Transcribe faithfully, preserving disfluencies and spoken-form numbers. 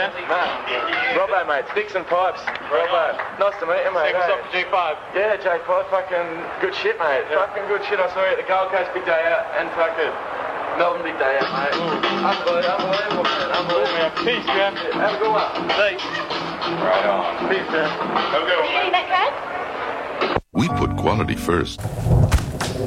man? Nah. Robbo, mate. Sticks and pipes. Right Robbo. on. Nice to meet you, mate. Take us hey? off the G five. Yeah, J five. Fucking good shit, mate. Yeah. Fucking good shit. I saw you at the Gold Coast, big day out, and fucking Melbourne, big day out, mate. Unbelievable, unbelievable, man. Unbelievable. Man. Peace, man. Yeah, have a good one. Thanks. Right on. Peace, man. Have a good one, man. That, Brad? We put quality first.